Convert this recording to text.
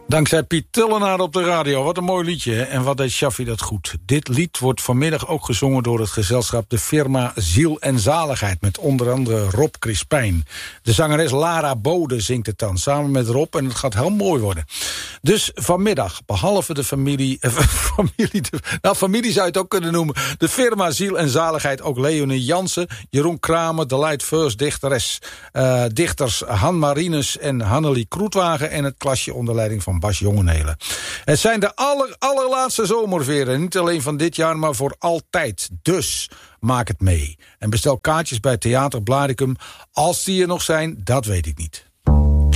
Dankzij Piet Tullenaar op de radio. Wat een mooi liedje, hè? En wat deed Shaffi dat goed. Dit lied wordt vanmiddag ook gezongen door het gezelschap De Firma Ziel en Zaligheid, met onder andere Rob Crispijn. De zangeres Lara Bode zingt het dan, samen met Rob, en het gaat heel mooi worden. Dus vanmiddag, behalve de familie familie zou je het ook kunnen noemen, De Firma Ziel en Zaligheid, ook Leonie Jansen, Jeroen Kramer, de Light First dichters Han Marinus en Hannelie Kroetwagen en het klasje onder leiding van Bas Jongenhelen. Het zijn de allerlaatste zomerveren. Niet alleen van dit jaar, maar voor altijd. Dus maak het mee. En bestel kaartjes bij Theater Blaricum. Als die er nog zijn, dat weet ik niet.